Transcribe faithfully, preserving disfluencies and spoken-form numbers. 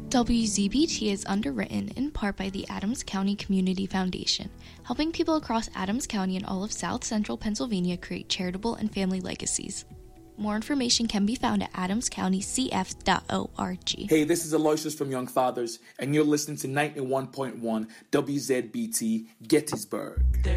W Z B T is underwritten in part by the Adams County Community Foundation, helping people across Adams County and all of South Central Pennsylvania create charitable and family legacies. More information can be found at adams county c f dot org. Hey, this is Aloysius from Young Fathers, and you're listening to ninety-one point one W Z B T Gettysburg.